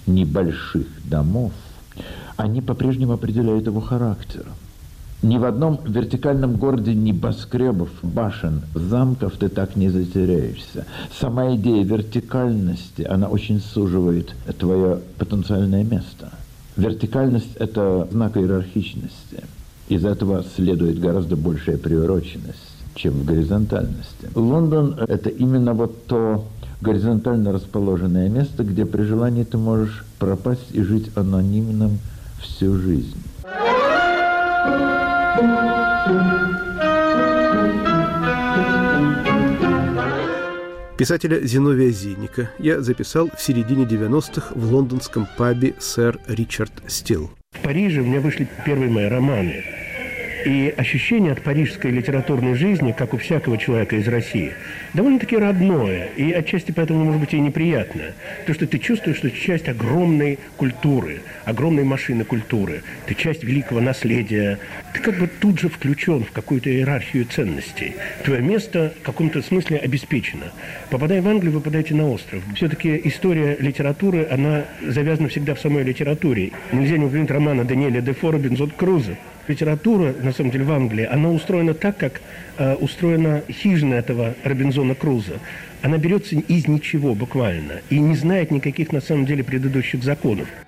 небольших домов, они по-прежнему определяют его характер. Ни в одном вертикальном городе небоскребов, башен, замков ты так не затеряешься. Сама идея вертикальности, она очень суживает твое потенциальное место. Вертикальность – это знак иерархичности. Из этого следует гораздо большая приуроченность, чем в горизонтальности. Лондон – это именно вот то горизонтально расположенное место, где при желании ты можешь пропасть и жить анонимным всю жизнь. Писателя Зиновия Зинника я записал в середине 90-х в лондонском пабе «Сэр Ричард Стил». В Париже у меня вышли первые мои романы. И ощущение от парижской литературной жизни, как у всякого человека из России, довольно-таки родное, и отчасти поэтому, может быть, и неприятное. То, что ты чувствуешь, что ты часть огромной культуры, огромной машины культуры, ты часть великого наследия. Ты как бы тут же включен в какую-то иерархию ценностей. Твое место в каком-то смысле обеспечено. Попадая в Англию, вы попадаете на остров. Все-таки история литературы, она завязана всегда в самой литературе. Нельзя не упомянуть романа Даниэля Дефо «Робинзон Крузо». Литература, на самом деле, в Англии, она устроена так, как устроена хижина этого Робинзона Крузо. Она берется из ничего буквально и не знает никаких, на самом деле, предыдущих законов.